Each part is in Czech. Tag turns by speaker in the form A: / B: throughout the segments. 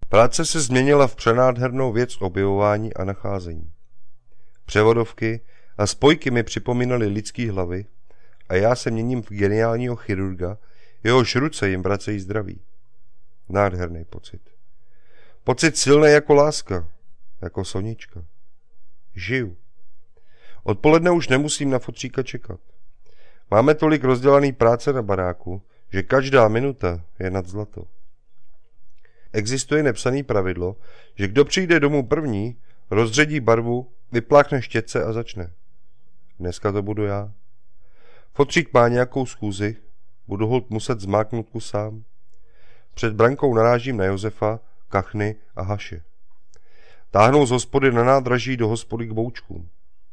A: Práce se změnila v přenádhernou věc objevování a nacházení. Převodovky a spojky mi připomínaly lidský hlavy a já se měním v geniálního chirurga, jehož ruce jim vracejí zdraví. Nádherný pocit. Pocit silný jako láska, jako Sonička. Žiju. Odpoledne už nemusím na fotříka čekat. Máme tolik rozdělaný práce na baráku, že každá minuta je nad zlato. Existuje nepsaný pravidlo, že kdo přijde domů první, rozředí barvu, vypláchne štětce a začne. Dneska to budu já. Fotřík má nějakou schůzi, budu holt muset zmáknout kus sám. Před brankou narážím na Josefa, kachny a haše. Táhnou z hospody na nádraží do hospody k boučkům.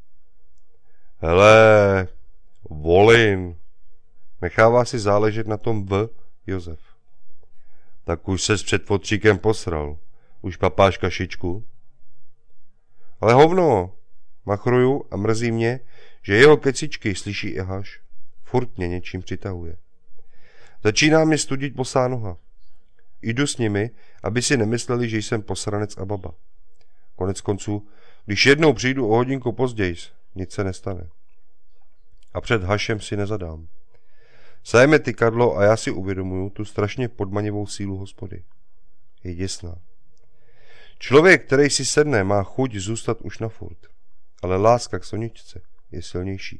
A: Hele, Volin, nechává si záležet na tom Josef. Tak už ses před fotříkem posral. Už papáš kašičku? Ale hovno, machruju a mrzí mě, že jeho kecičky slyší i Haš. Furt mě něčím přitahuje. Začíná mě studit bosá noha. Jdu s nimi, aby si nemysleli, že jsem posranec a baba. Konec konců, když jednou přijdu o hodinku později, nic se nestane. A před Hašem si nezadám. Sajeme tykadlo a já si uvědomuju tu strašně podmanivou sílu hospody. Je děsná. Člověk, který si sedne, má chuť zůstat už na furt. Ale láska k Soničce je silnější.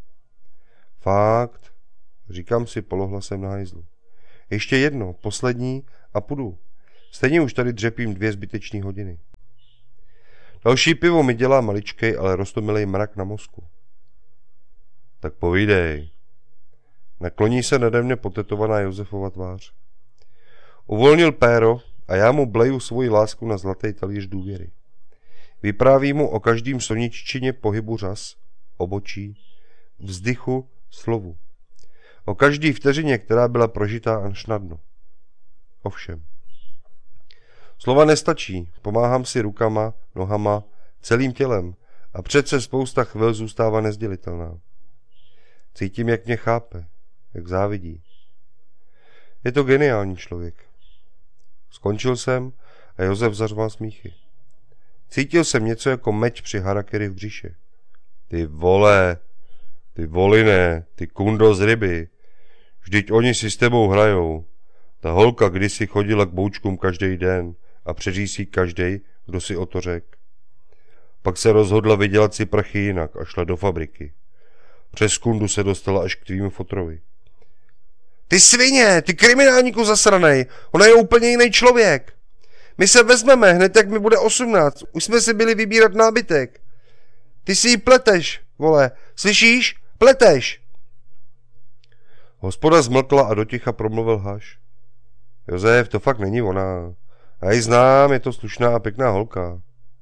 A: Fakt, říkám si polohlasem na hajzlu. Ještě jedno, poslední a půjdu. Stejně už tady dřepím 2 zbytečné hodiny. Další pivo mi dělá maličkej, ale roztomilej mrak na mozku. Tak povídej. Nakloní se nade mne potetovaná Josefova tvář. Uvolnil péro a já mu bleju svoji lásku na zlatý talíř důvěry. Vyprávím mu o každým Soniččině pohybu řas, obočí, vzdychu, slovu. O každý vteřině, která byla prožitá až na dno. Ovšem. Slova nestačí, pomáhám si rukama, nohama, celým tělem a přece spousta chvil zůstává nezdělitelná. Cítím, jak mě chápe, jak závidí. Je to geniální člověk. Skončil jsem a Josef zařval smíchy. Cítil jsem něco jako meč při harakiri v břiše. Ty vole, ty voline, ty kundo z ryby. Vždyť oni si s tebou hrajou. Ta holka kdysi chodila k boučkům každý den a přeřísí každej, kdo si o to řek. Pak se rozhodla vydělat si prachy jinak a šla do fabriky. Přes kundu se dostala až k tvýmu fotrovi. Ty svině, ty kriminálníku zasranej, ona je úplně jiný člověk. My se vezmeme hned, jak mi bude 18, už jsme si byli vybírat nábytek. Ty si ji pleteš, vole, slyšíš? Pleteš. Hospoda zmlkla a do ticha promluvil Haš. Josef, to fakt není ona. Já ji znám, je to slušná a pěkná holka.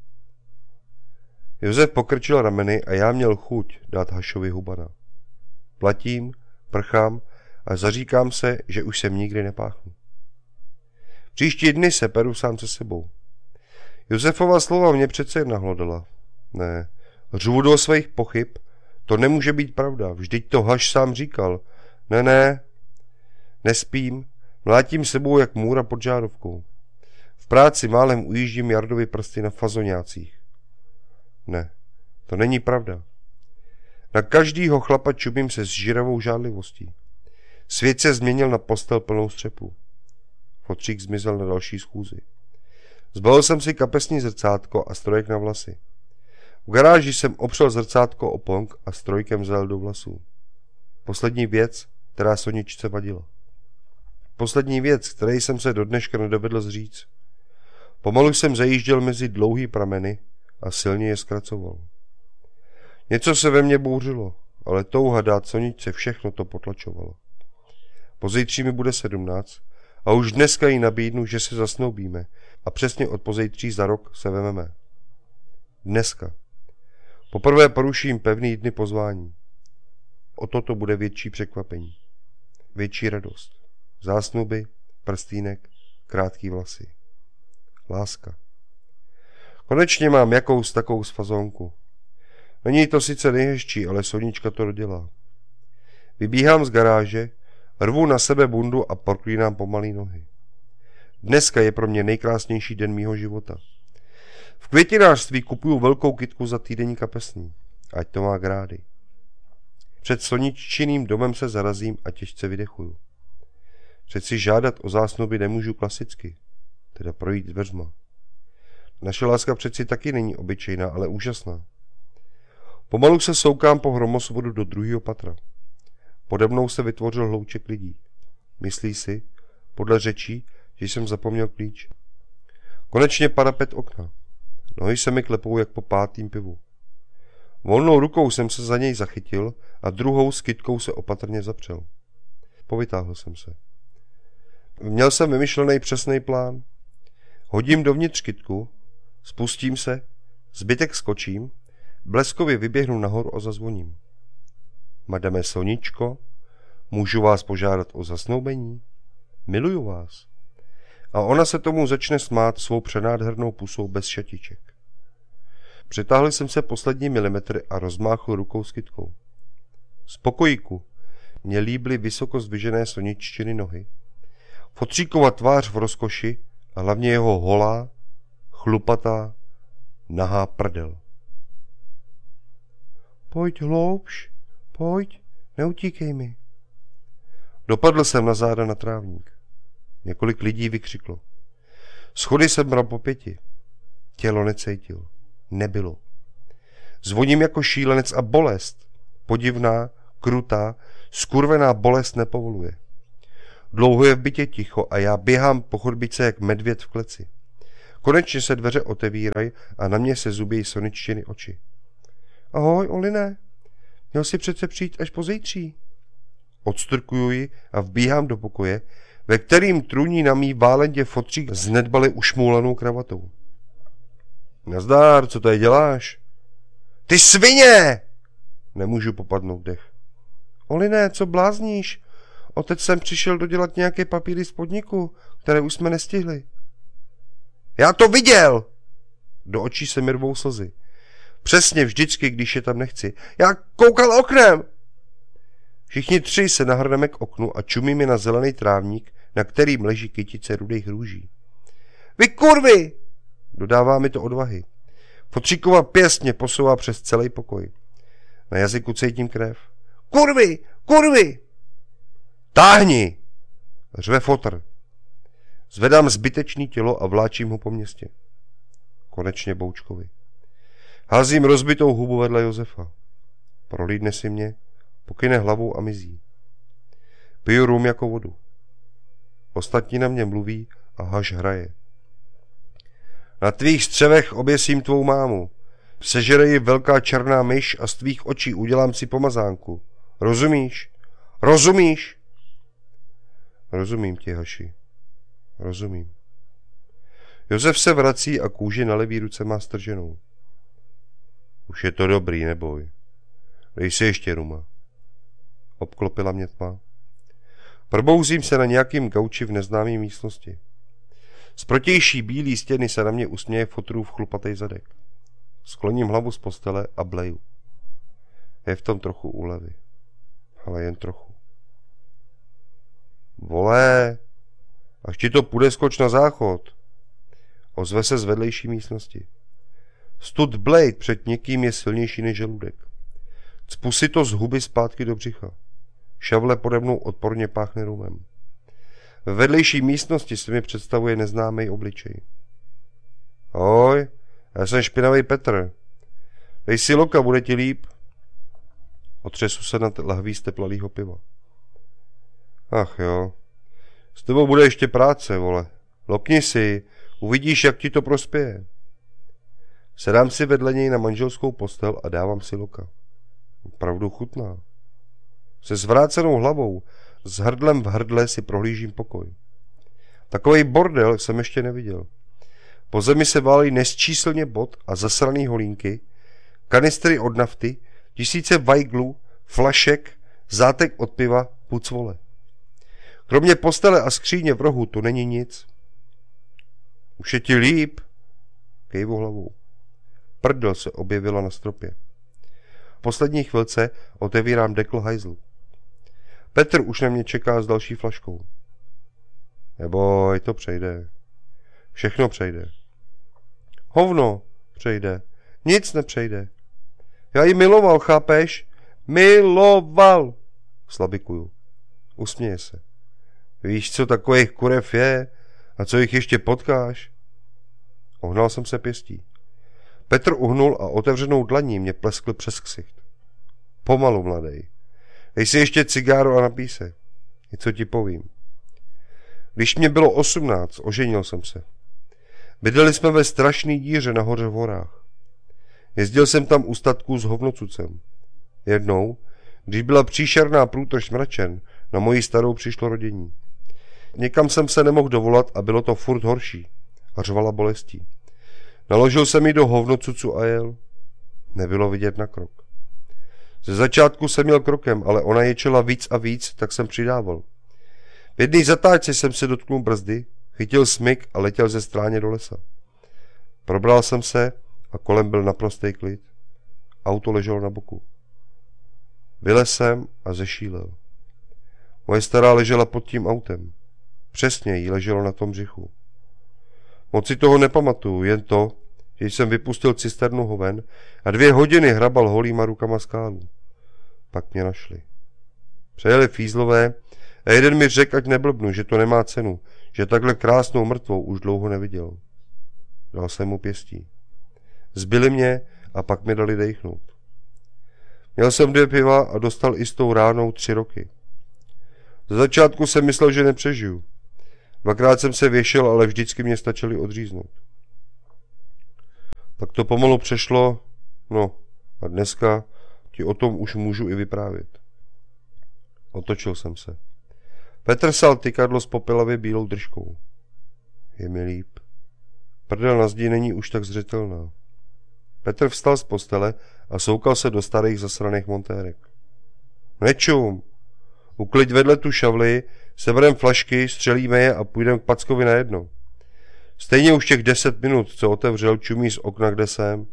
A: Josef pokrčil rameny a já měl chuť dát Hašovi hubana. Platím, prchám a zaříkám se, že už jsem nikdy nepáchnu. Příští dny se peru sám se sebou. Josefova slova mě přece jen nahlodala. Ne, řvu do svých pochyb, to nemůže být pravda, vždyť to Haš sám říkal. Ne, nespím, mlátím sebou jak můra pod žárovkou. V práci málem ujíždím Jardovi prsty na fazoňácích. Ne, to není pravda. Na každýho chlapa čubím se s žiravou žádlivostí. Svět se změnil na postel plnou střepu. Fotřík zmizel na další schůzi. Zbalil jsem si kapesní zrcátko a strojek na vlasy. V garáži jsem opřel zrcátko o ponk a strojkem zajel do vlasů. Poslední věc, která Soničce vadila. Poslední věc, které jsem se do dneška nedovedl zříct. Pomalu jsem zajížděl mezi dlouhý prameny a silně je zkracoval. Něco se ve mně bouřilo, ale touha dát Soničce všechno to potlačovalo. Pozejtří mi bude 17 a už dneska jí nabídnu, že se zasnoubíme a přesně od pozejtří za rok se vememe. Dneska. Poprvé poruším pevný dny pozvání. O toto bude větší překvapení. Větší radost. Zásnuby, prstýnek, krátký vlasy. Láska. Konečně mám jakous takovou fazónku. Není to sice nejhezčí, ale Sonička to dodělá. Vybíhám z garáže, rvu na sebe bundu a proklínám pomalý nohy. Dneska je pro mě nejkrásnější den mýho života. V květinářství kupuju velkou kytku za týdenní kapesní. Ať to má grády. Před Soničinným domem se zarazím a těžce vydechuju. Přeci žádat o zásnuby nemůžu klasicky, teda projít dveřma. Naše láska přeci taky není obyčejná, ale úžasná. Pomalu se soukám po hromosvodu do 2. patra. Pode mnou se vytvořil hlouček lidí. Myslí si, podle řečí, že jsem zapomněl klíč. Konečně parapet okna. Nohy se mi klepou jak po 5. pivu. Volnou rukou jsem se za něj zachytil a druhou s kytkou se opatrně zapřel. Povytáhl jsem se. Měl jsem vymyšlený přesný plán. Hodím dovnitř kytku, spustím se, zbytek skočím, bleskově vyběhnu nahoru a zazvoním. Madame Soničko, můžu vás požádat o zasnoubení? Miluju vás. A ona se tomu začne smát svou přenádhernou pusou bez šatiček. Přitáhl jsem se poslední milimetry a rozmáchl rukou s kytkou. Z pokojíku mě líbily vysoko zdvižené Soniččiny nohy, Fotříkova tvář v rozkoši a hlavně jeho holá, chlupatá, nahá prdel. Pojď hloubš, pojď, neutíkej mi. Dopadl jsem na záda na trávník. Několik lidí vykřiklo. Schody jsem bral po 5. Tělo necítil. Nebylo. Zvoním jako šílenec a bolest. Podivná, krutá, skurvená bolest nepovoluje. Dlouho je v bytě ticho a já běhám po chodbice jak medvěd v kleci. Konečně se dveře otevírají a na mě se zubějí Soniččiny oči. Ahoj, Oline, měl jsi přece přijít až pozítří. Odstrkuju ji a vbíhám do pokoje, ve kterým trůní na mý válendě fotřík s nedbale ušmoulanou kravatou. Nazdár, co tady děláš? Ty svině! Nemůžu popadnout dech. Oline, co blázníš? Otec sem přišel dodělat nějaké papíry z podniku, které už jsme nestihli. Já to viděl! Do očí se mi rvou slzy. Přesně vždycky, když je tam nechci. Já koukal oknem! Všichni 3 se nahrneme k oknu a čumíme na zelený trávník, na kterým leží kytice rudých růží. Vy kurvy! Dodává mi to odvahy. Fotříkova pěst mě posouvá přes celý pokoj. Na jazyku cítím krev. Kurvy! Kurvy! Táhni! Řve fotr. Zvedám zbytečný tělo a vláčím ho po městě. Konečně Boučkovi. Házím rozbitou hubu vedle Josefa. Prolídne si mě, pokyne hlavou a mizí. Piju rum jako vodu. Ostatní na mě mluví a haš hraje. Na tvých střevech oběsím tvou mámu. Sežere ji velká černá myš a z tvých očí udělám si pomazánku. Rozumíš? Rozumíš? Rozumím ti, Haši. Rozumím. Josef se vrací a kůži na levý ruce má strženou. Už je to dobrý, neboj. Dej si ještě ruma. Obklopila mě tma. Probouzím se na nějakým gauči v neznámé místnosti. Z protější bílý stěny se na mě usměje fotrův chlupatej zadek. Skloním hlavu z postele a bleju. Je v tom trochu úlevy. Ale jen trochu. Vole, až ti to půjde, skoč na záchod. Ozve se z vedlejší místnosti. Stud Blade před někým je silnější než žaludek. Cpu si to z huby zpátky do břicha. Šavle pode mnou odporně páchne rumem. Ve vedlejší místnosti se mi představuje neznámý obličej. Ahoj, já jsem špinavý Petr. Dej si loka, bude ti líp. Otřesu se nad lahví z teplalýho piva. Ach jo, s tebou bude ještě práce, vole. Lokni si, uvidíš, jak ti to prospěje. Sedám si vedle něj na manželskou postel a dávám si loka. Opravdu chutná. Se zvrácenou hlavou, s hrdlem v hrdle si prohlížím pokoj. Takovej bordel jsem ještě neviděl. Po zemi se válí nesčíslně bot a zasraný holínky, kanistry od nafty, tisíce vajglů, flašek, zátek od piva, pucvole. Kromě postele a skříně v rohu tu není nic. Už je ti líp? Kejvu hlavou. Prdel se objevila na stropě. V poslední chvilce otevírám dekl hajzlu. Petr už na mě čeká s další flaškou. Neboj, to přejde. Všechno přejde. Hovno přejde. Nic nepřejde. Já ji miloval, chápeš? Miloval. Slabikuju. Usměje se. Víš, co takových kurev je? A co jich ještě potkáš? Ohnal jsem se pěstí. Petr uhnul a otevřenou dlaní mě pleskl přes ksicht. Pomalu, mladej. Dej si ještě cigáro a napij se. Něco ti povím. Když mě bylo 18, oženil jsem se. Bydleli jsme ve strašný díře nahoře v horách. Jezdil jsem tam u statků s hovnocucem. Jednou, když byla příšerná průtrž mračen, na moji starou přišlo rodění. Někam jsem se nemohl dovolat a bylo to furt horší. A řvala bolestí. Naložil jsem ji do hovnocucu a jel. Nebylo vidět na krok. Ze začátku jsem měl krokem, ale ona ječela víc a víc, tak jsem přidával. V jedné zatáčce jsem se dotknul brzdy, chytil smyk a letěl ze stráně do lesa. Probral jsem se a kolem byl naprostý klid. Auto leželo na boku. Vylez jsem a zešílel. Moje stará ležela pod tím autem. Přesně jí leželo na tom břichu. Moc si toho nepamatuju, jen to, že jsem vypustil cisternu hoven a 2 hodiny hrabal holýma rukama skálu. Pak mě našli. Přejeli fízlové a jeden mi řekl, ať neblbnu, že to nemá cenu, že takhle krásnou mrtvou už dlouho neviděl. Dal jsem mu pěstí. Zbili mě a pak mi dali dejchnout. Měl jsem 2 piva a dostal i s tou ránou 3 roky. Za začátku jsem myslel, že nepřežiju. 2krát jsem se věšel, ale vždycky mě stačili odříznout. Tak to pomalu přešlo, no a dneska ti o tom už můžu i vyprávět. Otočil jsem se. Petr sal tykadlo s popelavě bílou držkou. Je mi líp. Prdel na zdi není už tak zřetelná. Petr vstal z postele a soukal se do starých zasraných montérek. Nečum! Ukliď vedle tu šavli, seberem flašky, střelíme je a půjdeme k Packovi najednou. Stejně už těch 10 minut, co otevřel, čumí z okna, kde jsem.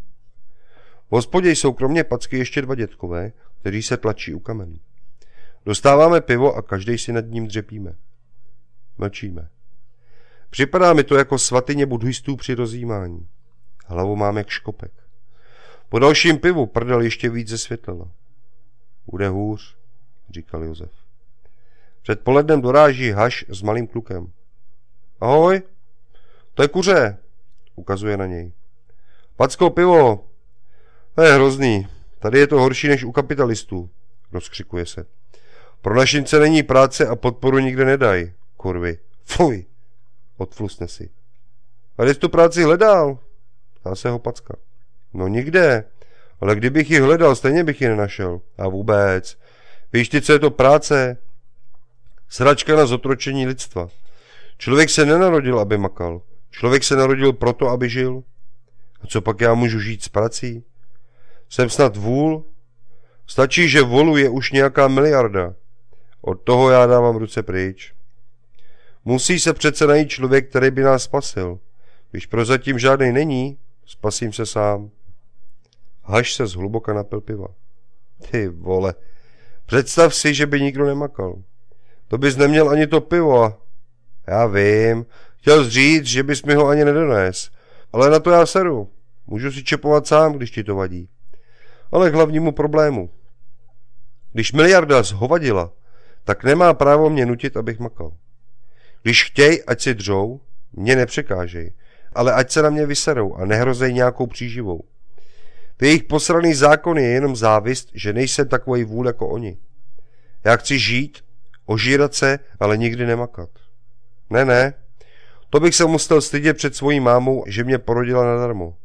A: V hospodě jsou kromě Packy ještě 2 dětkové, kteří se tlačí u kamen. Dostáváme pivo a každej si nad ním dřepíme. Mlčíme. Připadá mi to jako svatyně buddhistů při rozjímání. Hlavu mám jak škopek. Po dalším pivu prdel ještě víc zesvětlila. Bude hůř, říkal Josef. Před polednem doráží Haš s malým klukem. Ahoj, to je kuře, ukazuje na něj. Packo, pivo. To je hrozný, tady je to horší než u kapitalistů, rozkřikuje se. Pro našince není práce a podporu nikde nedaj, kurvy. Fuj, odflusne si. A kde jsi tu práci hledal? Ptá se ho Packa. No nikde, ale kdybych ji hledal, stejně bych ji nenašel. A vůbec. Víš ty, co je to práce? Sračka na zotročení lidstva. Člověk se nenarodil, aby makal. Člověk se narodil proto, aby žil. A co pak já můžu žít s prací? Jsem snad vůl? Stačí, že volu je už nějaká miliarda. Od toho já dávám ruce pryč. Musí se přece najít člověk, který by nás spasil. Když prozatím žádnej není, spasím se sám. Haš se zhluboka napil piva. Ty vole, představ si, že by nikdo nemakal. To bys neměl ani to pivo. Já vím, chtěl jsi říct, že bys mi ho ani nedones. Ale na to já seru. Můžu si čepovat sám, když ti to vadí. Ale k hlavnímu problému. Když miliarda zhovadila, tak nemá právo mě nutit, abych makal. Když chtěj, ať si dřou, mě nepřekážej, ale ať se na mě vyserou a nehrozej nějakou příživou. Ty jejich posraný zákon je jenom závist, že nejsem takovej vůl jako oni. Já chci žít, ožírat se, ale nikdy nemakat. Ne, to bych se musel stydět před svojí mámou, že mě porodila nadarmo.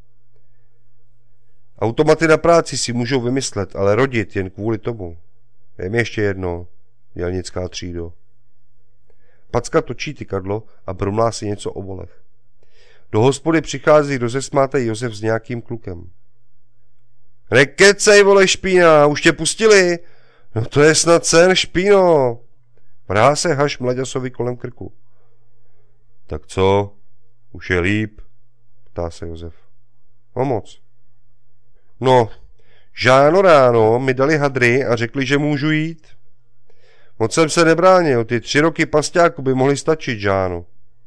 A: Automaty na práci si můžou vymyslet, ale rodit jen kvůli tomu. Jem ještě jedno, dělnická třído. Packa točí tykadlo a brumlá si něco o volech. Do hospody přichází rozesmátej Josef s nějakým klukem. Nekecej, vole, špína, už tě pustili? No to je snad sen, špíno. Vrhá se Haš mlaďasovi kolem krku. Tak co? Už je líp? Ptá se Josef. O moc. No, žáno ráno mi dali hadry a řekli, že můžu jít. Moc jsem se nebránil, ty 3 roky pasťáku by mohly stačit, Žáno.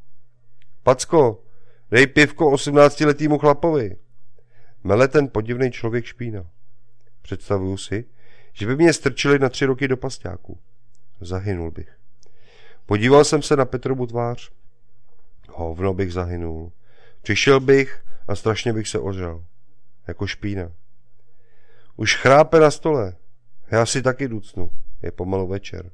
A: Packo, dej pivko 18letýmu chlapovi. Mele ten podivný člověk Špína. Představuju si, že by mě strčili na 3 roky do pasťáku. Zahynul bych. Podíval jsem se na Petrovu tvář. Hovno bych zahynul. Přišel bych a strašně bych se ožral. Jako Špína. Už chrápe na stole. Já si taky ducnu. Je pomalu večer.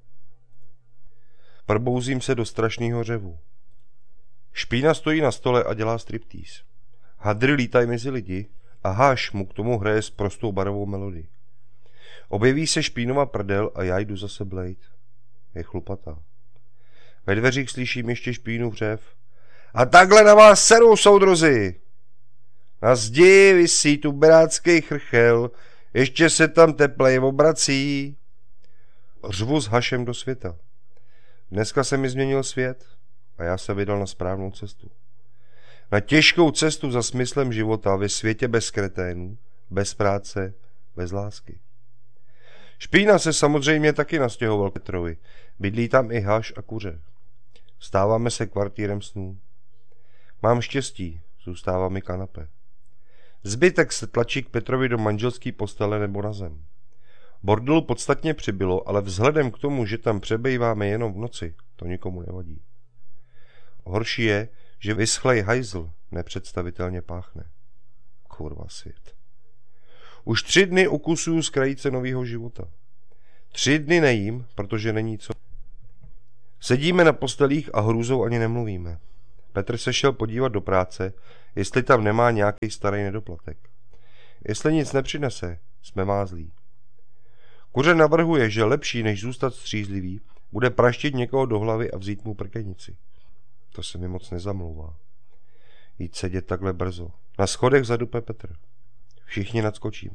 A: Probouzím se do strašného řevu. Špína stojí na stole a dělá striptease. Hadry lítají mezi lidi a Haš mu k tomu hraje s prostou barovou melodii. Objeví se Špínova prdel a já jdu zase blejt. Je chlupatá. Ve dveřích slyším ještě Špínův řev. A takhle na vás serou, soudruzi! Na zdi visí tu berácký chrchel, ještě se tam teplej obrací. Řvu s Hašem do světa. Dneska se mi změnil svět a já se vydal na správnou cestu. Na těžkou cestu za smyslem života ve světě bez kreténů, bez práce, bez lásky. Špína se samozřejmě taky nastěhoval Petrovi. Bydlí tam i Haš a kuře. Stáváme se kvartírem snů. Mám štěstí, zůstává mi kanapé. Zbytek se tlačí k Petrovi do manželský postele nebo na zem. Bordelu podstatně přibylo, ale vzhledem k tomu, že tam přebýváme jenom v noci, to nikomu nevadí. Horší je, že vyschlej hajzl nepředstavitelně páchne. Kurva svět. Už 3 dny ukusuju z krajice nového života. 3 dny nejím, protože není co. Sedíme na postelích a hrůzou ani nemluvíme. Petr se šel podívat do práce, jestli tam nemá nějaký starý nedoplatek. Jestli nic nepřinese, jsme mázlí. Kuře navrhuje, že lepší než zůstat střízlivý, bude praštit někoho do hlavy a vzít mu prkenici. To se mi moc nezamlouvá. Jít sedět takhle brzo. Na schodech zadupe Petr. Všichni nadskočíme.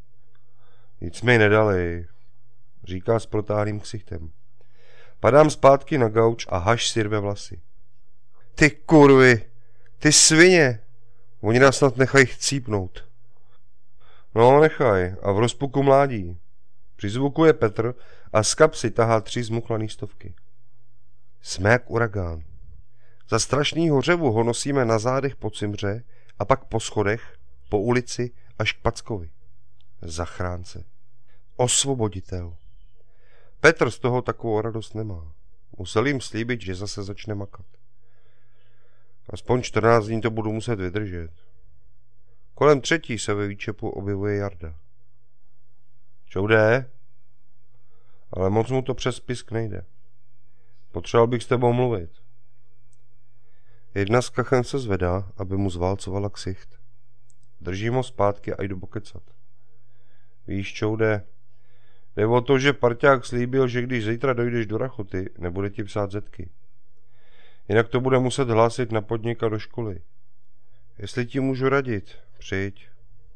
A: Nic mi nedali, říká s protáhlým ksichtem. Padám zpátky na gauč a Haš si rve vlasy. Ty kurvy, ty svině, oni nás snad nechají chcípnout. No, nechaj, a v rozpuku mládí. Při zvuku je Petr a z kapsy tahá 3 zmuchlaný stovky. Jsme jak uragán. Za strašnýho řevu ho nosíme na zádech po cimře a pak po schodech, po ulici až k Packovi. Zachránce. Osvoboditel. Petr z toho takovou radost nemá. Musel jim slíbit, že zase začne makat. Aspoň 14 dní to budu muset vydržet. Kolem 3 se ve výčepu objevuje Jarda. Čoude? Ale moc mu to přes pisk nejde. Potřeboval bych s tebou mluvit. Jedna z kachen se zvedá, aby mu zválcovala ksicht. Držím ho zpátky a jdu pokecat. Víš, Čoude, jde o to, že parťák slíbil, že když zítra dojdeš do Rachoty, nebude ti psát zetky. Jinak to bude muset hlásit na podnik a do školy. Jestli ti můžu radit, přijď.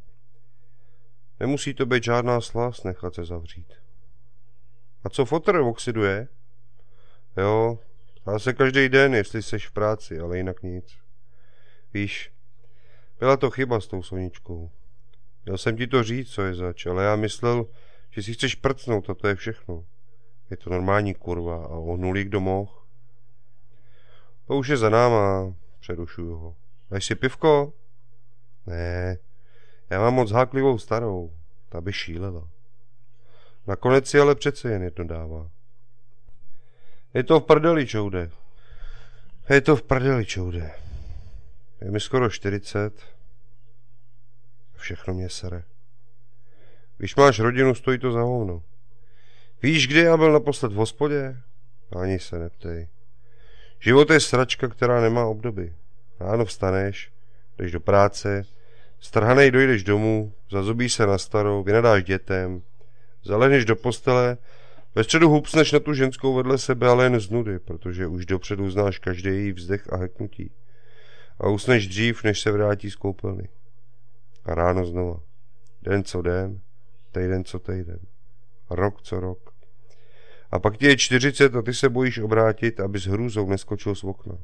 A: Nemusí to být žádná slás nechat se zavřít. A co fotr oxiduje? Jo, dá se každý den, jestli seš v práci, ale jinak nic. Víš, byla to chyba s tou Soničkou. Měl jsem ti to říct, co je zač, ale já myslel, že si chceš prcnout a to je všechno. Je to normální kurva a ohnulík kdo mohl. To už je za náma, přerušuju ho. Dáš si pivko? Ne, já mám moc háklivou starou, ta by šílela. Nakonec si ale přece jen jedno dává. Je to v prdeli, Čoude. Je to v prdeli, Čoude. Je mi skoro 40. Všechno mě sere. Když máš rodinu, stojí to za hovno. Víš, kdy já byl naposled v hospodě? Ani se neptej. Život je sračka, která nemá obdoby. Ráno vstaneš, jdeš do práce, strhanej dojdeš domů, zazubíš se na starou, vynadáš dětem, zalehneš do postele, ve středu hupsneš na tu ženskou vedle sebe, ale jen z nudy, protože už dopředu znáš každý její vzdech a heknutí. A usneš dřív, než se vrátí z koupelny. A ráno znova. Den co den, týden co týden. Rok co rok. A pak ti je 40 a ty se bojíš obrátit, aby s hrůzou neskočil z okna.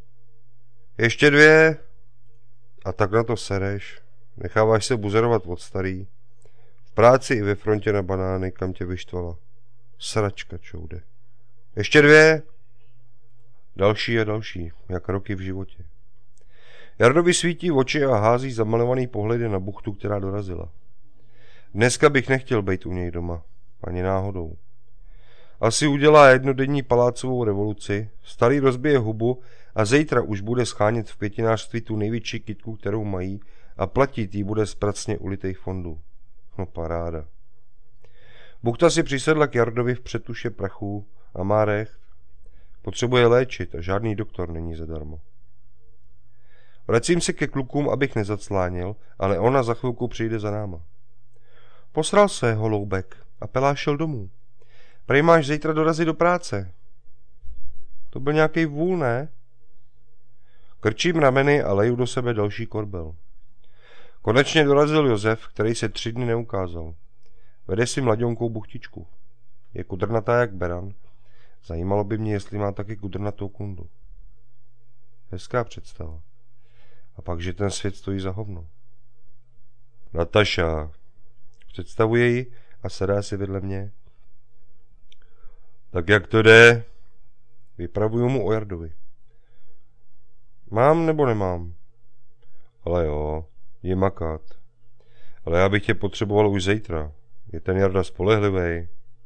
A: Ještě 2 a tak na to sereš. Necháváš se buzerovat od starý. V práci i ve frontě na banány, kam tě vyštvala. Sračka, Čoude. Ještě 2. Další a další, jak roky v životě. Jardovi svítí oči a hází zamalovaný pohledy na buchtu, která dorazila. Dneska bych nechtěl být u něj doma, ani náhodou. Asi udělá jednodenní palácovou revoluci, starý rozbije hubu a zítra už bude schánět v květinářství tu největší kytku, kterou mají, a platit jí bude z pracně ulitých fondů. No paráda. Buchta si přisedla k Jardovi v přetuše prachů a má recht. Potřebuje léčit a žádný doktor není zadarmo. Vracím se ke klukům, abych nezaclánil, ale ona za chvilku přijde za náma. Posral se, holoubek, a Peláš šel domů. Prej máš zítra dorazit do práce. To byl nějaký vůl, ne? Krčím rameny a leju do sebe další korbel. Konečně dorazil Josef, který se 3 dny neukázal. Vede si mladionkou buchtičku. Je kudrnatá jak beran. Zajímalo by mě, jestli má taky kudrnatou kundu. Hezká představa. A pak, že ten svět stojí za hovno. Nataša. Představuje ji a sedá si vedle mě. Tak jak to jde? Vypravuju mu o Jardovi. Mám nebo nemám? Ale jo, je makat. Ale já bych tě potřeboval už zítra. Je ten Jarda spolehlivý?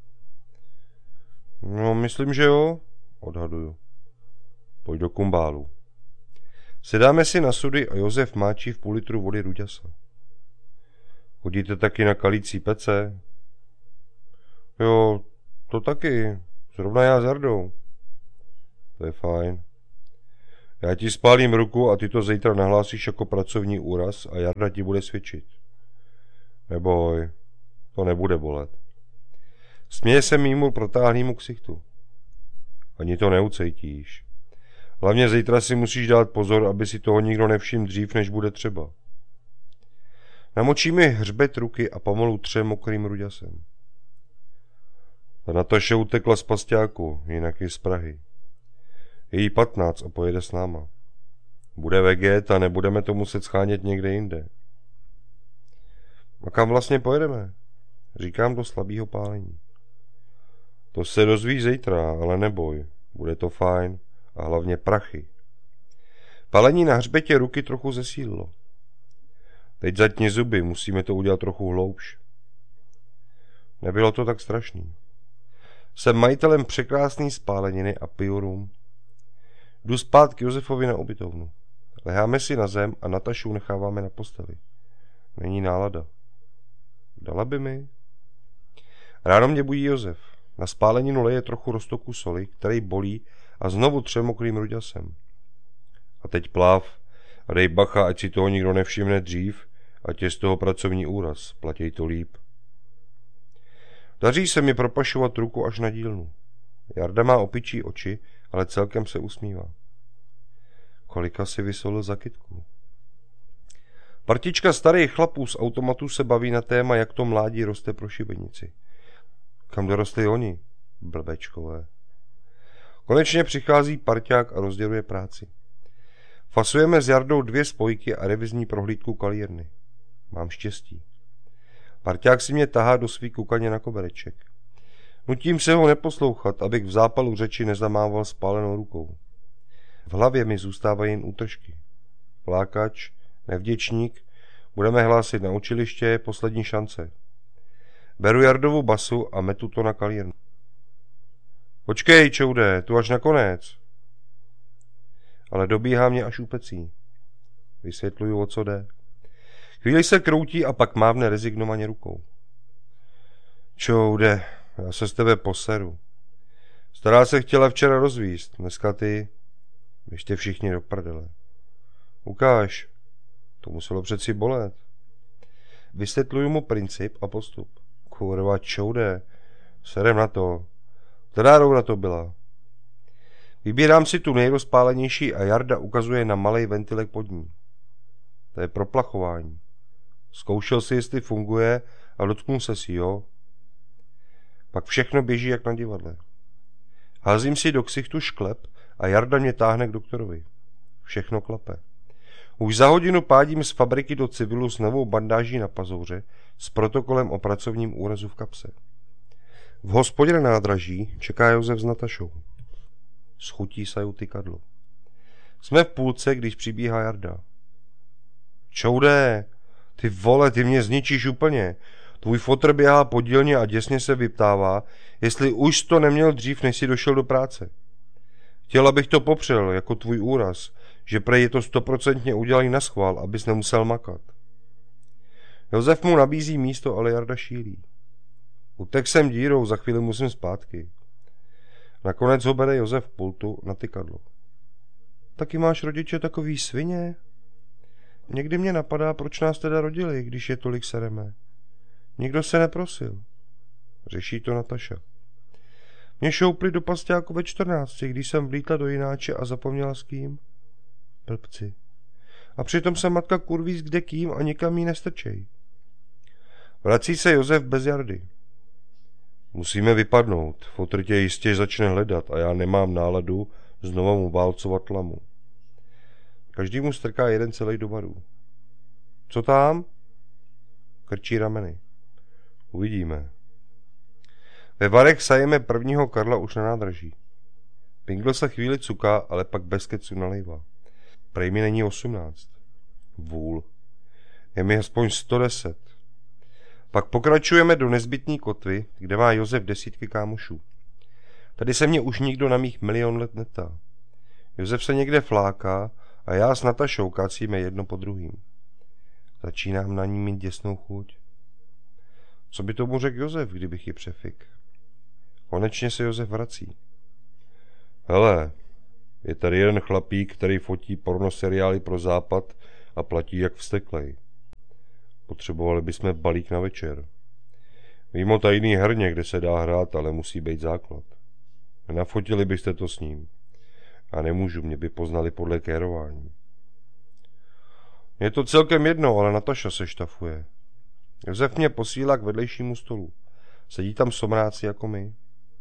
A: No, myslím, že jo, odhaduju. Pojď do kumbálu. Sedáme si na sudy a Josef máčí v půl litru vody ruďasa. Chodíte taky na kalící pece? Jo, to taky. Zrovna já s Jardou. To je fajn. Já ti spálím ruku a ty to zítra nahlásíš jako pracovní úraz a Jarda ti bude svědčit. Neboj, to nebude bolet. Směje se mýmu protáhlýmu ksichtu. Ani to neucejtíš. Hlavně zítra si musíš dát pozor, aby si toho nikdo nevšiml dřív, než bude třeba. Namočí mi hřbet ruky a pomalu tře mokrým ruďasem. Ta Nataše utekla z pasťáku, jinak je z Prahy. Je jí 15 a pojede s náma. Bude veget a nebudeme to muset schánět někde jinde. A kam vlastně pojedeme? Říkám do slabýho pálení. To se dozvíš zítra, ale neboj, bude to fajn a hlavně prachy. Palení na hřbetě ruky trochu zesílilo. Teď zatni zuby, musíme to udělat trochu hloubš. Nebylo to tak strašný. Jsem majitelem překrásný spáleniny a piju rum. Jdu spát k Josefovi na ubytovnu. Leháme si na zem a Natašu necháváme na posteli. Není nálada. Dala by mi? Ráno mě budí Josef. Na spáleninu leje trochu roztoku soli, který bolí, a znovu tře mokrým ruďasem. A teď pláv a dej bacha, ať si toho nikdo nevšimne dřív, ať je z toho pracovní úraz. Platěj to líp. Daří se mi propašovat ruku až na dílnu. Jarda má opičí oči, ale celkem se usmívá. Kolika si vysolil za kytku? Partička starých chlapů z automatu se baví na téma, jak to mládí roste pro šibenici. Kam dorostli oni? Blbečkové. Konečně přichází parťák a rozděluje práci. Fasujeme s Jardou 2 spojky a revizní prohlídku kalírny. Mám štěstí. Parťák si mě tahá do svý kukaně na kobereček. Nutím se ho neposlouchat, abych v zápalu řeči nezamával spálenou rukou. V hlavě mi zůstávají jen útržky. Plákač, nevděčník, budeme hlásit na učiliště, poslední šance. Beru Jardovu basu a metu to na kalírnu. Počkej, čoude, tu až nakonec. Ale dobíhá mě až u pecí. Vysvětluju, o co jde. Chvíli se kroutí a pak mávne rezignovaně rukou. Čoude, já se z tebe poseru. Stará se chtěla včera rozvíst, dneska ty. Běžte všichni do prdele. Ukáž, to muselo přeci bolet. Vysvětluju mu princip a postup. Kurva, čoude, serem na to. Která roura to byla? Vybírám si tu nejrozpálenější a Jarda ukazuje na malej ventilek pod ní. To je proplachování. Zkoušel si, jestli funguje a dotknul se si, jo? Pak všechno běží jak na divadle. Házím si do ksichtu šklep a Jarda mě táhne k doktorovi. Všechno klape. Už za hodinu pádím z fabriky do civilu s novou bandáží na pazouře s protokolem o pracovním úrazu v kapse. V hospodě na nádraží čeká Josef s Natašou. S chutí sajou tykadlo. Jsme v půlce, když přibíhá Jarda. Čoude, ty vole, ty mě zničíš úplně. Tvůj fotr běhá po dílně a děsně se vyptává, jestli už to neměl dřív, než si došel do práce. Chtěl, abych to popřel, jako tvůj úraz, že prej je to 100% udělaný naschvál, abys nemusel makat. Josef mu nabízí místo, ale Jarda šílí. Utek jsem dírou, za chvíli musím zpátky. Nakonec ho bere Josef v pultu na tykadlo. Taky máš rodiče takový svině? Někdy mě napadá, proč nás teda rodili, když je tolik sereme. Nikdo se neprosil. Řeší to Nataša. Mě šoupli do pasťáku ve 14, když jsem vlítla do jináče a zapomněla s kým. Blbci. A přitom se matka kurví kde kým a nikam jí nestrčej. Vrací se Josef bez Jardy. Musíme vypadnout, fotr tě jistě začne hledat a já nemám náladu znovu mu válcovat lamu. Každý mu strká jeden celý do varu. Co tam? Krčí rameny. Uvidíme. Ve varech sajeme prvního Karla už na nádraží. Pingl se chvíli cuká, ale pak bez kecu nalejvá. Prej mi není 18. Vůl. Je mi aspoň 110. Pak pokračujeme do nezbytný kotvy, kde má Josef desítky kámošů. Tady se mě už nikdo na mých milion let netá. Josef se někde fláká a já s Natašou kácíme jedno po druhým. Začínám na ní mít děsnou chuť. Co by tomu řekl Josef, kdybych ji přefik? Konečně se Josef vrací. Hele, je tady jeden chlapík, který fotí pornoseriály pro Západ a platí jak vzteklej. Potřebovali bychom balík na večer. Vím o tajný herně, kde se dá hrát, ale musí být základ. Nafotili byste to s ním. A nemůžu, mě by poznali podle kérování. Je to celkem jedno, ale Nataša se štafuje. Josef mě posílá k vedlejšímu stolu. Sedí tam somráci jako my.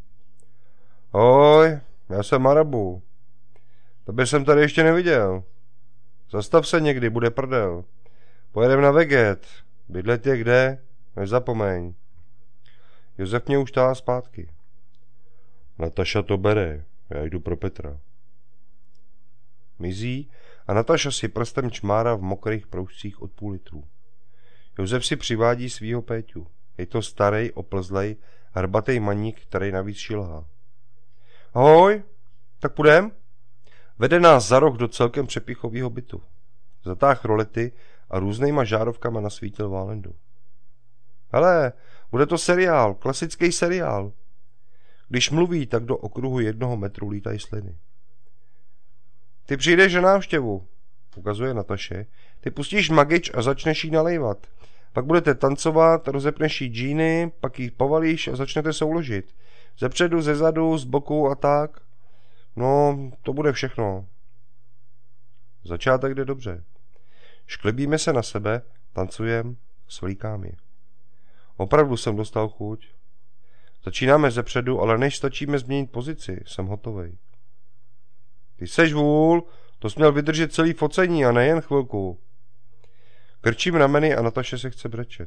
A: Ahoj, já jsem Marabu. Tebe jsem tady ještě neviděl. Zastav se někdy, bude prdel. Pojedem na Veget. Bydlet je kde? Nezapomeň. Josef mě už táhá zpátky. Nataša to bere, já jdu pro Petra. Mizí a Nataša si prstem čmára v mokrých proužcích od půl litru. Josef si přivádí svýho Péťu. Je to starý, oplzlej, hrbatej maník, který navíc šilhá. Ahoj, tak půjdem? Vede nás za roh do celkem přepichového bytu. Zatáh rolety a různýma žárovkama nasvítil Válendu. Hele, bude to seriál, klasický seriál. Když mluví, tak do okruhu 1 metru lítají sliny. Ty přijdeš na návštěvu, ukazuje Nataše. Ty pustíš magič a začneš jí nalejvat. Pak budete tancovat, rozepneš jí džíny, pak jí povalíš a začnete souložit. Zepředu, zezadu, z boku a tak. No, to bude všechno. Začátek jde dobře. Šklebíme se na sebe, tancujeme, svlíkám je. Opravdu jsem dostal chuť. Začínáme zepředu, ale než stačíme změnit pozici, jsem hotovej. Ty seš vůl, to jsi měl vydržet celý focení a nejen chvilku. Krčím rameny a Nataše se chce brečet.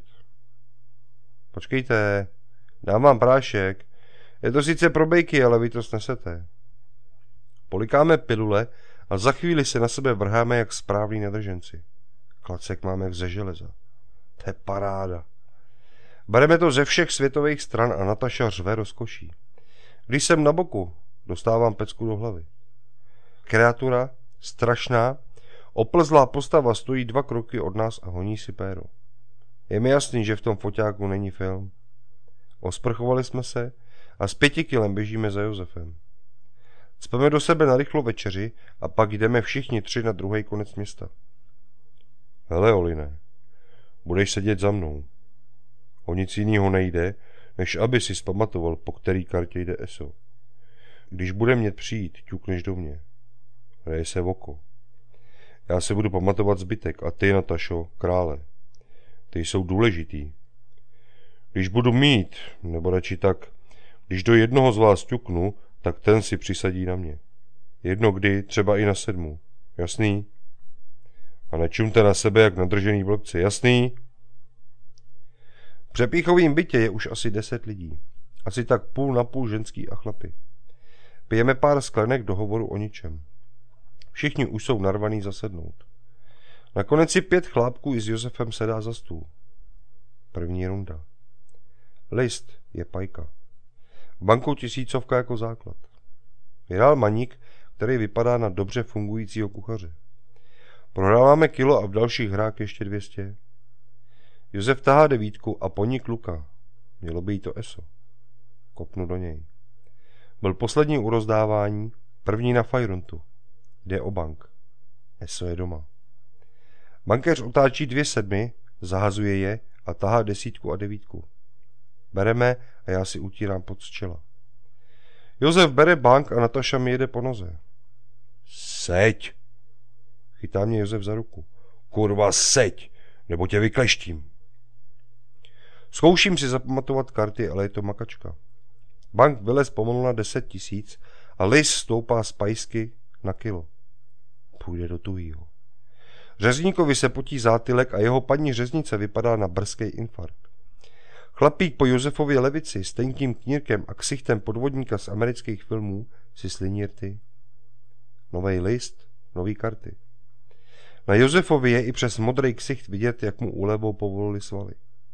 A: Počkejte, dám vám prášek. Je to sice pro bejky, ale vy to snesete. Polikáme pilule a za chvíli se na sebe vrháme jak správní nadrženci. Klacek máme jak ze železa. To je paráda. Bereme to ze všech světových stran a Nataša řve rozkoší. Když jsem na boku, dostávám pecku do hlavy. Kreatura, strašná, oplzlá postava stojí 2 kroky od nás a honí si péro. Je mi jasný, že v tom foťáku není film. Osprchovali jsme se a s 5 kilem běžíme za Josefem. Cpeme do sebe na rychlou večeři a pak jdeme všichni 3 na druhý konec města. Hele, Oline, budeš sedět za mnou. O nic jinýho nejde, než aby si zpamatoval, po který kartě jde ESO. Když bude mět přijít, ťukneš do mě. Hraje se v oko. Já se budu pamatovat zbytek a ty, Natašo, krále. Ty jsou důležitý. Když budu mít, nebo radši tak, když do jednoho z vás ťuknu, tak ten si přisadí na mě. Jedno kdy, třeba i na 7. Jasný? A nečumte na sebe jak nadržený blbci. Jasný? V přepíchovým bytě je už asi 10 lidí. Asi tak půl na půl ženský a chlapy. Pijeme pár sklenek do hovoru o ničem. Všichni už jsou narvaný zasednout. Nakonec si 5 chlápků i s Josefem sedá za stůl. První runda. List je pajka. Bankou 1000 jako základ. Vydal Maník, který vypadá na dobře fungujícího kuchaře. Prohráváme kilo a v dalších hrách ještě 200. Josef tahá 9 a po ní kluka. Mělo by jí to ESO. Kopnu do něj. Byl poslední u rozdávání, první na fajruntu. Jde o bank. ESO je doma. Bankéř otáčí 2 sedmy, zahazuje je a tahá 10 a 9. Bereme a já si utírám pod z čela. Josef bere bank a Nataša mi jede po noze. Seď! Chytá mě Josef za ruku. Kurva, seď, nebo tě vykleštím. Zkouším si zapamatovat karty, ale je to makačka. Bank vylez pomalu na 10 000 a list stoupá z pajsky na kilo. Půjde do tuhýho. Řezníkovi se potí zátylek a jeho paní řeznice vypadá na brzký infarkt. Chlapík po Josefově levici s tenkým knírkem a ksichtem podvodníka z amerických filmů si sliní rty. Novej list, nový karty. Na Josefovi je i přes modrý ksicht vidět, jak mu úlevou povolili svaly.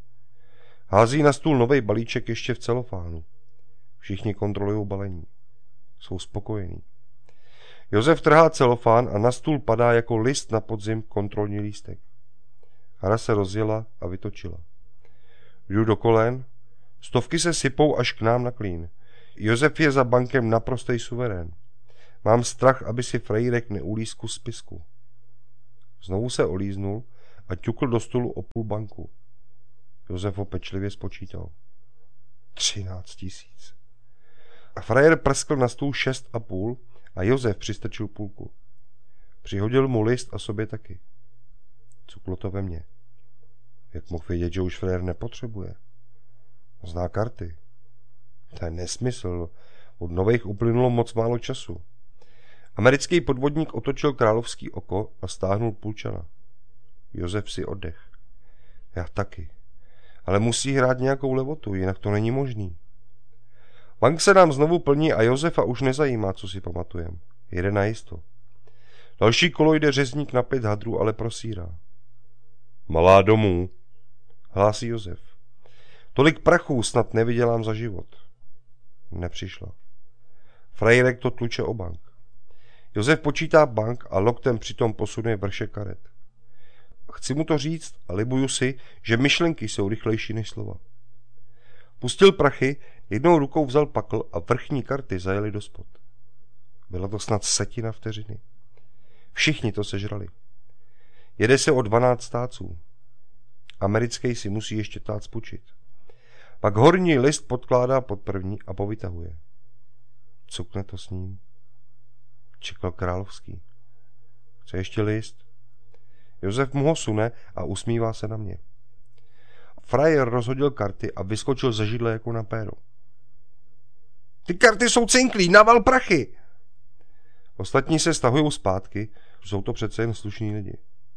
A: Hází na stůl novej balíček ještě v celofánu. Všichni kontrolují balení. Jsou spokojení. Josef trhá celofán a na stůl padá jako list na podzim kontrolní lístek. Hra se rozjela a vytočila. Jdu do kolen, 100 se sypou až k nám na klín. Josef je za bankem naprostej suverén. Mám strach, aby si frejrek neulízl kus spisku. Znovu se olíznul a ťukl do stolu o půl banku. Josef ho pečlivě spočítal. 13 000. A frajer prskl na stůl 6,5 a Josef přistrčil půlku. Přihodil mu list a sobě taky. Cuklo to ve mně. Jak mohl vědět, že už frajer nepotřebuje? Zná karty. To je nesmysl. Od nových uplynulo moc málo času. Americký podvodník otočil královský oko a stáhnul půlčana. Josef si oddech. Já taky. Ale musí hrát nějakou levotu, jinak to není možný. Bank se nám znovu plní a Josefa už nezajímá, co si pamatujem. Jede najisto. Další kolo jde řezník na 5 hadrů, ale prosírá. Malá domů, hlásí Josef. Tolik prachů snad nevydělám za život. Nepřišla. Frejrek to tluče o bank. Josef počítá bank a loktem přitom posunuje vršek karet. Chci mu to říct a libuju si, že myšlenky jsou rychlejší než slova. Pustil prachy, jednou rukou vzal pakl a vrchní karty zajeli do spod. Byla to snad 1/10 vteřiny. Všichni to sežrali. Jede se o 12 táců. Americký si musí ještě tác pučit. Pak horní list podkládá pod první a povytahuje. Cukne to s ním. Čekal královský. Chce ještě list? Josef mu ho sune a usmívá se na mě. Frajer rozhodil karty a vyskočil ze židle jako na péro. Ty karty jsou cinklí, naval prachy! Ostatní se stahujou zpátky, jsou to přece jen slušní lidi.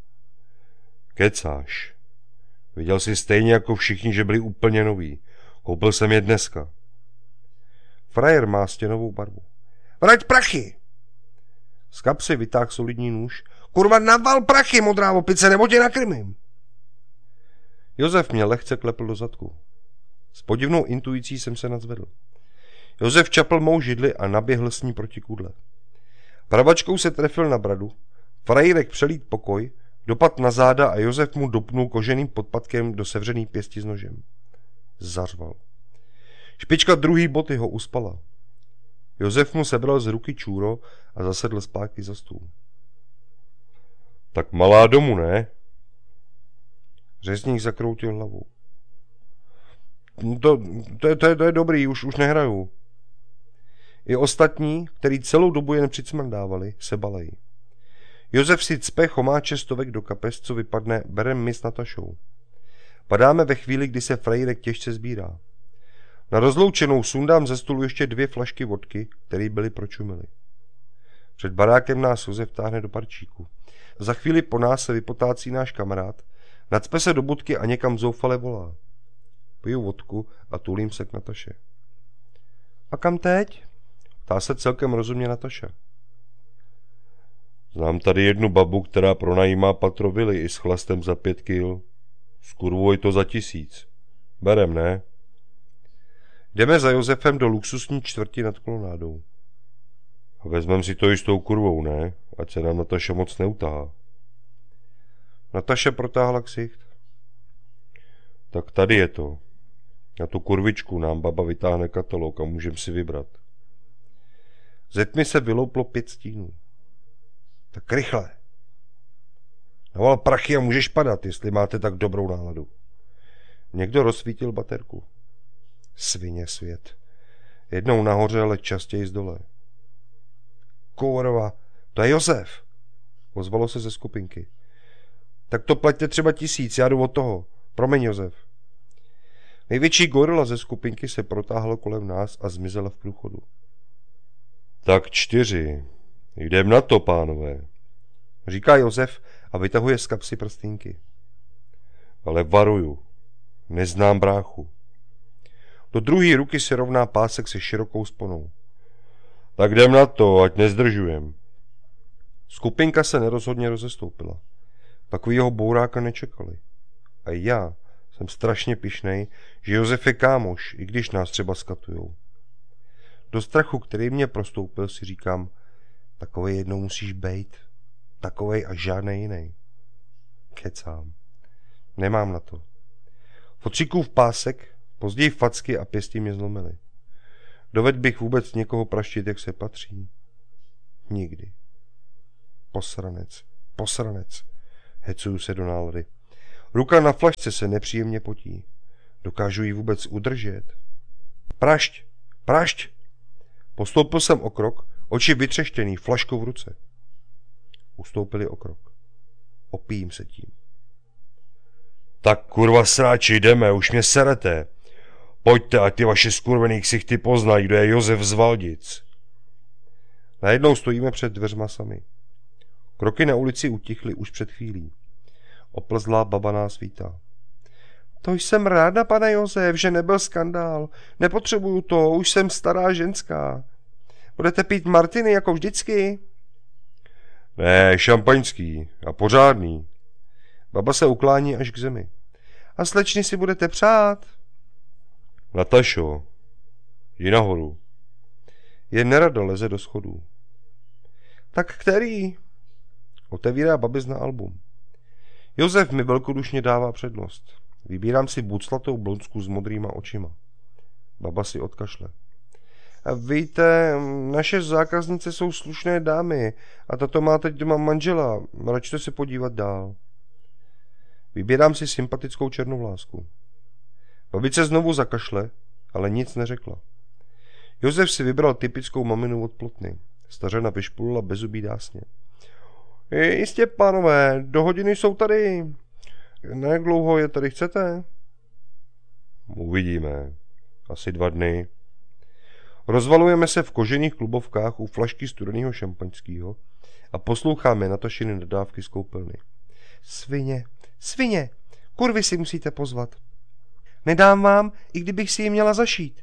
A: Kecáš. Viděl jsi stejně jako všichni, že byli úplně noví. Koupil jsem je dneska. Frajer má stěnovou barvu. Vrať prachy! Z kapsy vytáhl solidní nůž. Kurva, naval prachy, modrá opice, nebo tě nakrmím. Josef mě lehce klepl do zadku. S podivnou intuicí jsem se nadzvedl. Josef čapl mou židli a naběhl s ní proti kůdle. Pravačkou se trefil na bradu, frajírek přelít pokoj, dopad na záda a Josef mu dopnul koženým podpatkem do sevřený pěsti s nožem. Zařval. Špička druhý boty ho uspala. Josef mu sebral z ruky čůro a zasedl zpátky za stůl. Tak malá domů, ne? Řezník zakroutil hlavou. To je dobrý, už nehraju. I ostatní, který celou dobu jen přicmrdávali, se balejí. Josef si cpe chomáče stovek do kapes, co vypadne, berem my s Natašou. Padáme ve chvíli, kdy se frejrek těžce sbírá. Na rozloučenou sundám ze stolu ještě 2 flašky vodky, které byly pročumily. Před barákem nás Josef táhne do parčíku. Za chvíli po nás se vypotácí náš kamarád, nacpe se do budky a někam zoufale volá. Piju vodku a tulím se k Nataše. A kam teď? Ptá se celkem rozumně Nataša. Znám tady jednu babu, která pronajímá patro vily i s chlastem za 5 kil. S kurvou je to za 1000. Berem, ne? Jdeme za Josefem do luxusní čtvrti nad kolonádou. A vezmem si to i s tou kurvou, ne? Ať se nám Nataša moc neutahá. Nataša protáhla ksicht. Tak tady je to. Na tu kurvičku nám baba vytáhne katalog a můžem si vybrat. Ze tmy se vylouplo 5 stínů. Tak rychle. Naval prachy a můžeš padat, jestli máte tak dobrou náladu. Někdo rozsvítil baterku. Svině svět. Jednou nahoře, ale častěji z dole. Kurva, to je Josef, ozvalo se ze skupinky. Tak to plaťte třeba 1000, já jdu od toho. Promiň, Josef. Největší gorila ze skupinky se protáhlo kolem nás a zmizela v průchodu. Tak 4. Jdem na to, pánové, říká Josef a vytahuje z kapsy prstínky. Ale varuju, neznám bráchu. Do druhé ruky se rovná pásek se širokou sponou. Tak jdem na to, ať nezdržujem. Skupinka se nerozhodně rozestoupila. Takovýho bouráka nečekali. A já jsem strašně pyšnej, že Josef je kámoš, i když nás třeba skatujou. Do strachu, který mě prostoupil, si říkám, takovej jednou musíš bejt. Takovej a žádnej jiný. Kecám. Nemám na to. Fotříkův pásek, později facky a pěsti mě zlomily. Dovedl bych vůbec někoho praštit, jak se patří? Nikdy. Posranec. Hecuju se do nálady. Ruka na flašce se nepříjemně potí. Dokážu ji vůbec udržet? Prašť! Postoupil jsem o krok, oči vytřeštěný, flaškou v ruce. Ustoupili o krok. Opijím se tím. Tak kurva sráči, jdeme, už mě serete. Pojďte, ať ty vaše skurvený ksichty poznají, kdo je Josef z Valdic. Najednou stojíme před dveřma sami. Kroky na ulici utichly už před chvílí. Oplzlá baba nás vítá. To jsem ráda, pane Josef, že nebyl skandál. Nepotřebuju to, už jsem stará ženská. Budete pít martiny jako vždycky? Ne, šampaňský a pořádný. Baba se uklání až k zemi. A slečny si budete přát? Natašo, jdi nahoru. Je nerada, leze do schodů. Tak který? Otevírá babizna album. Josef mi velkodušně dává přednost. Vybírám si buclatou blondsku s modrýma očima. Baba si odkašle. A víte, naše zákaznice jsou slušné dámy a tato má teď doma manžela. Račte se podívat dál. Vybírám si sympatickou černovlásku. Babice znovu zakašle, ale nic neřekla. Josef si vybral typickou maminu od Plotny. Stařena vyšpulila bezzubý dásně. Jistě, pánové, do hodiny jsou tady. Jak dlouho je tady chcete? Uvidíme. Asi 2 dny. Rozvalujeme se v kožených klubovkách u flašky studeného šampaňského a posloucháme Natašiny nadávky z koupelny. Svině, kurvy si musíte pozvat. Nedám vám, i kdybych si ji měla zašít.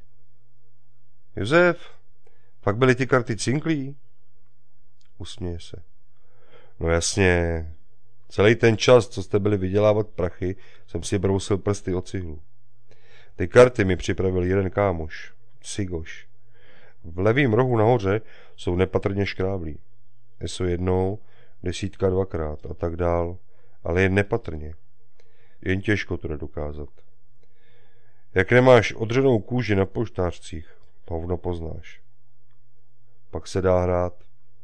A: Josef, fakt byly ty karty cinklí? Usměje se. No jasně, celý ten čas, co jste byli vydělávat prachy, jsem si brousil prsty o cihlu. Ty karty mi připravil jeden kámoš, Cigoš. V levém rohu nahoře jsou nepatrně škráblí. ESO jednou, 10 2krát a tak dál, ale jen nepatrně. Jen těžko to dokázat. Jak nemáš odřenou kůži na poštářcích, hovno poznáš. Pak se dá hrát.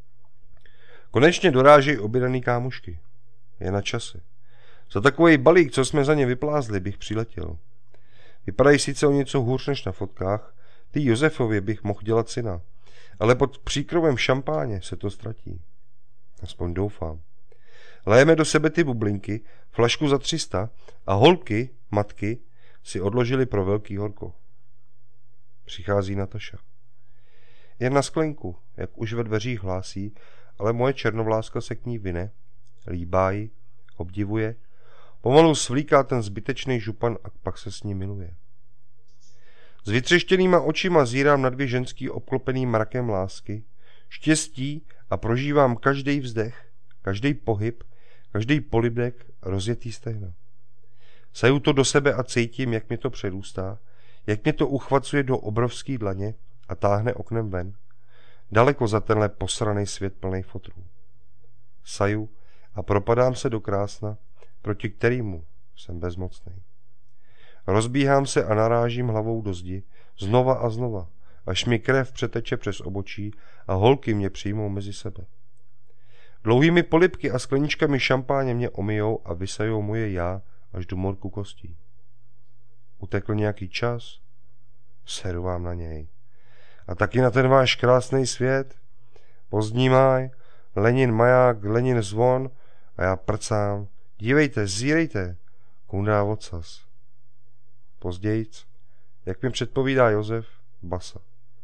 A: Konečně dorážejí obědaný kámošky. Je na čase. Za takovej balík, co jsme za ně vyplázli, bych přiletěl. Vypadají sice o něco hůř než na fotkách, ty Josefově bych mohl dělat syna, ale pod příkrovem šampáně se to ztratí. Aspoň doufám. Lejeme do sebe ty bublinky, flašku za 300 a holky, matky, si odložili pro velký horko. Přichází Nataša. Jen na sklenku, jak už ve dveřích hlásí, ale moje černovláska se k ní vyne, líbá ji, obdivuje, pomalu svlíká ten zbytečný župan a pak se s ní miluje. S vytřeštěnýma očima zírám na dvě ženský obklopený mrakem lásky, štěstí a prožívám každý vzdech, každý pohyb, každý polibek, rozjetý stehna. Saju to do sebe a cítím, jak mě to přerůstá, jak mě to uchvacuje do obrovský dlaně a táhne oknem ven, daleko za tenhle posraný svět plný fotrů. Saju a propadám se do krásna, proti kterému jsem bezmocný. Rozbíhám se a narážím hlavou do zdi, znova a znova, až mi krev přeteče přes obočí a holky mě přijmou mezi sebe. Dlouhými polibky a skleničkami šampáně mě omijou a vysajou moje já až do morku kostí. Utekl nějaký čas? Seru vám na něj. A taky na ten váš krásný svět? Pozdní máj, Lenin maják, Lenin zvon a já prcám. Dívejte, zírejte, kundá odsaz. Pozdějc, jak mi předpovídá Josef, basa.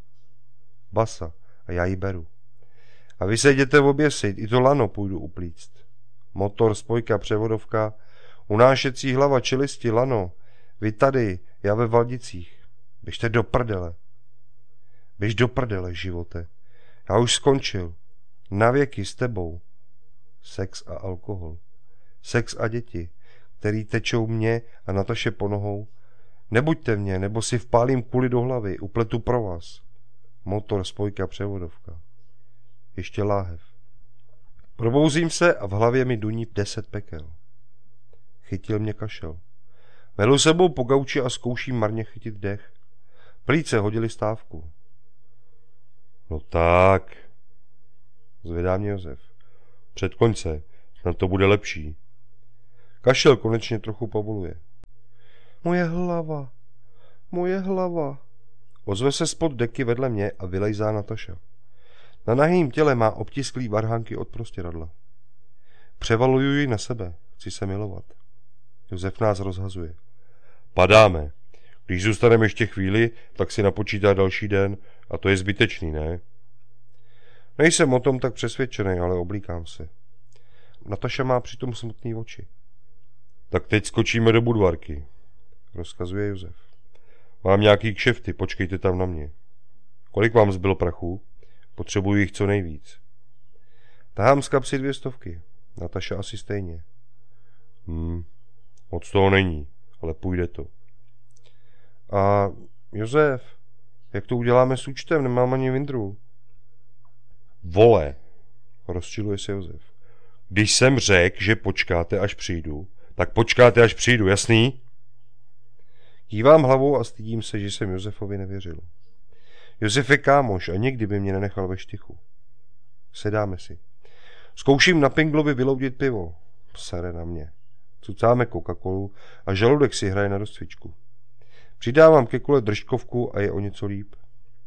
A: Basa a já ji beru. A vy se jděte oběsit, i to lano půjdu uplíct. Motor, spojka, převodovka, unášecí hlava, čelisti, lano. Vy tady, já ve Valdicích. Běžte do prdele. Běž do prdele, živote. Já už skončil. Navěky s tebou. Sex a alkohol. Sex a děti, který tečou mě a Nataše po nohou. Nebuďte mě, nebo si vpálím kuli do hlavy, upletu pro vás. Motor, spojka, převodovka. Ještě láhev. Probouzím se a v hlavě mi duní 10 pekel. Chytil mě kašel. Velu sebou po gauči a zkouším marně chytit dech. Plíce hodili stávku. No tak, zvedá mě Josef. Před konce, snad to bude lepší. Kašel konečně trochu povoluje. Moje hlava, moje hlava. Ozve se spod deky vedle mě a vylejzá Nataša. Na nahým těle má obtisklý varhánky od prostěradla. Převaluju ji na sebe, chci se milovat. Josef nás rozhazuje. Padáme. Když zůstaneme ještě chvíli, tak si napočítá další den a to je zbytečný, ne? Nejsem o tom tak přesvědčený, ale oblíkám se. Nataša má přitom smutný oči. Tak teď skočíme do Budvarky, rozkazuje Josef. Mám nějaký kšefty, počkejte tam na mě. Kolik vám zbylo prachu? Potřebuji jich co nejvíc. Tahám z kapsy 200, Nataša asi stejně. Moc toho není, ale půjde to. A Josef, jak to uděláme s účtem, nemám ani vindru. Vole, rozčiluje se Josef. Když jsem řekl, že počkáte, až přijdu, tak počkáte, až přijdu, jasný? Kývám hlavou a stydím se, že jsem Josefovi nevěřil. Josef je kámoš a nikdy by mě nenechal ve štychu. Sedáme si. Zkouším na Pinglovi vyloudit pivo. Sere na mě. Cucáme Coca-Colu a žaludek si hraje na rozcvičku. Přidávám ke kole držkovku a je o něco líp.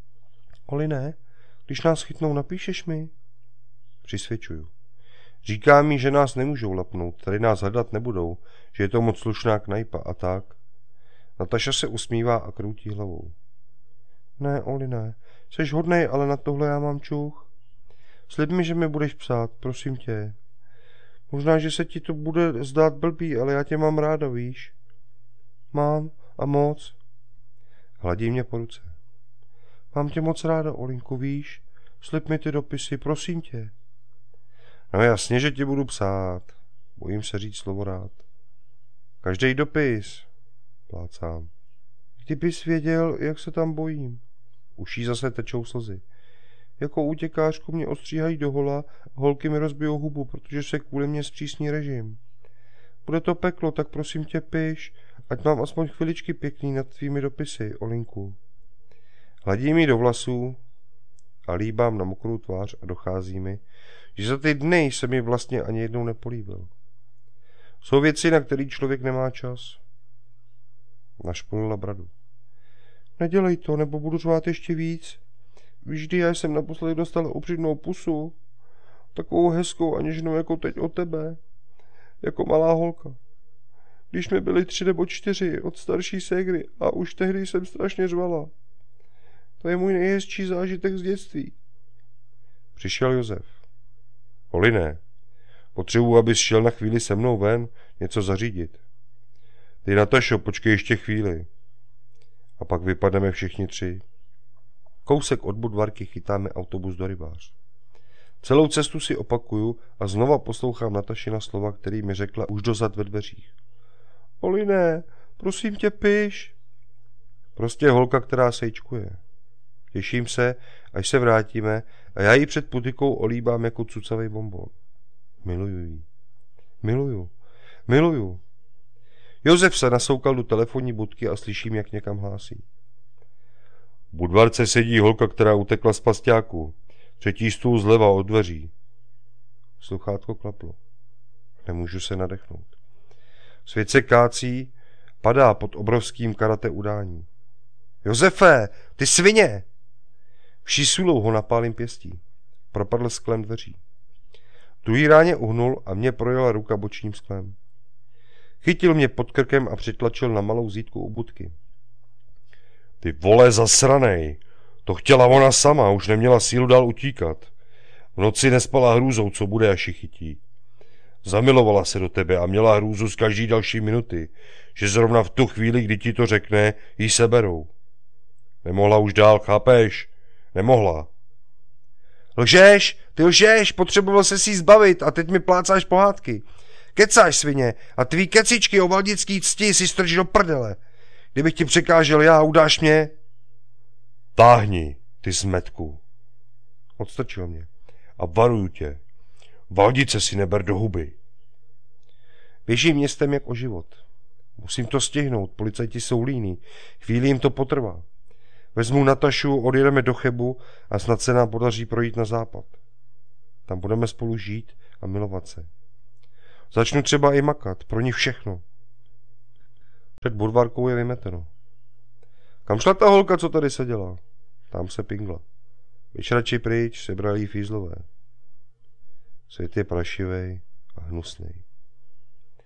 A: Oli ne, když nás chytnou, napíšeš mi? Přisvědčuju. Říká mi, že nás nemůžou lapnout, tady nás hledat nebudou, že je to moc slušná knajpa a tak. Nataša se usmívá a kroutí hlavou. Ne, Oli, ne. Jseš hodnej, ale na tohle já mám čuch. Slib mi, že mi budeš psát, prosím tě. Možná, že se ti to bude zdát blbý, ale já tě mám ráda, víš? Mám a moc. Hladí mě po ruce. Mám tě moc ráda, Olinku, víš? Slib mi ty dopisy, prosím tě. No jasně, že ti budu psát. Bojím se říct slovo rád. Každý dopis, plácám. Kdybys věděl, jak se tam bojím. Uší zase tečou slzy. Jako útěkářku mě ostříhají do hola, holky mi rozbijou hubu, protože se kvůli mě zpřísní režim. Bude to peklo, tak prosím tě piš, ať mám aspoň chviličky pěkný nad tvými dopisy, Olinku. Hladí mi do vlasů a líbám na mokrou tvář a dochází mi, že za ty dny se mi vlastně ani jednou nepolíbil. Jsou věci, na který člověk nemá čas. Našpunula bradu. Nedělej to, nebo budu řvát ještě víc. Víš, kdy já jsem naposledy dostala upřímnou pusu? Takovou hezkou a něžnou jako teď od tebe. Jako malá holka. Když mi byly 3 nebo 4 od starší ségry a už tehdy jsem strašně řvala. To je můj nejhezčí zážitek z dětství. Přišel Josef. Oliné, potřebuji, abys šel na chvíli se mnou ven něco zařídit. Ty, Natašo, počkej ještě chvíli. A pak vypadneme všichni 3. Kousek od Budvarky chytáme autobus do Rybář. Celou cestu si opakuju a znova poslouchám Natašina slova, který mi řekla už dozad ve dveřích. Oline, prosím tě, piš. Prostě holka, která sejčkuje. Těším se, až se vrátíme a já ji před putikou olíbám jako cucavej bonbon. Miluju jí. Miluju. Josef se nasoukal do telefonní budky a slyším, jak někam hlásí. V Budvarce sedí holka, která utekla z pasťáku. 3. stůl zleva od dveří. Sluchátko klaplo. Nemůžu se nadechnout. Svět se kácí, padá pod obrovským karate udání. Josefe, ty svině! Vší sulou ho napálím pěstí. Propadl sklem dveří. Druhý ráně uhnul a mě projela ruka bočním sklem. Chytil mě pod krkem a přitlačil na malou zítku u budky. Ty vole zasranej! To chtěla ona sama, už neměla sílu dál utíkat. V noci nespala hrůzou, co bude, až ji chytí. Zamilovala se do tebe a měla hrůzu z každý další minuty, že zrovna v tu chvíli, kdy ti to řekne, jí seberou. Nemohla už dál, chápeš? Nemohla. Lžeš, ty lžeš, potřeboval se si zbavit a teď mi plácáš pohádky. Kecáš, svině, a tvý kecičky o valdický cti si strč do prdele. Kdybych ti překážel já, udáš mě? Táhni, ty zmetku. Odstrčil mě. A varuju tě, Valdice si neber do huby. Běžím městem jak o život. Musím to stihnout, policajti jsou líní. Chvíli jim to potrvá. Vezmu Natašu, odjedeme do Chebu a snad se nám podaří projít na západ. Tam budeme spolu žít a milovat se. Začnu třeba i makat, pro ní všechno. Před Budvarkou je vymeteno. Kam šla ta holka, co tady seděla? Tam se pingla. Běž radši pryč, sebrali jí fízlové. Svět je prašivej a hnusnej.